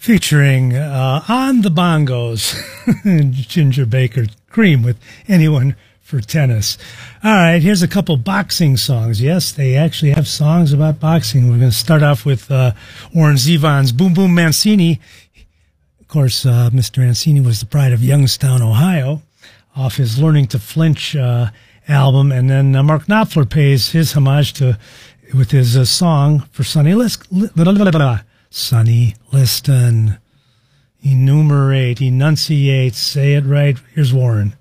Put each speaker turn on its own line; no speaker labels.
featuring on the bongos, Ginger Baker Cream with Anyone for Tennis. All right, here's a couple boxing songs. Yes, they actually have songs about boxing. We're going to start off with Warren Zevon's Boom Boom Mancini. Of course, Mr. Mancini was the pride of Youngstown, Ohio, off his Learning to Flinch album. And then Mark Knopfler pays his homage to with his song for Sonny Liston. Enunciate, say it right. Here's Warren.